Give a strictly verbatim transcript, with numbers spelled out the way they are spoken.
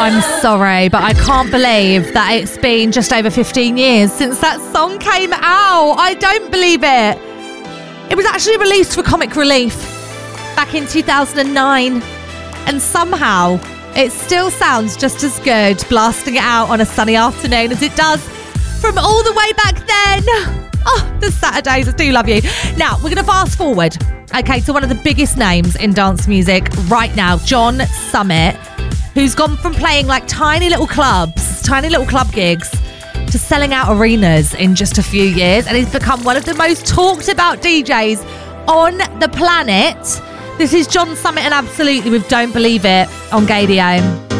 I'm sorry, but I can't believe that it's been just over fifteen years since that song came out. I don't believe it. It was actually released for Comic Relief back in two thousand nine, and somehow it still sounds just as good blasting it out on a sunny afternoon as it does from all the way back then. Oh, the Saturdays, I do love you. Now, we're going to fast forward, okay, to one of the biggest names in dance music right now, John Summit, who's gone from playing like tiny little clubs, tiny little club gigs, to selling out arenas in just a few years. And he's become one of the most talked about D Js on the planet. This is John Summit and Absolutely with Don't Believe It on Gaydio.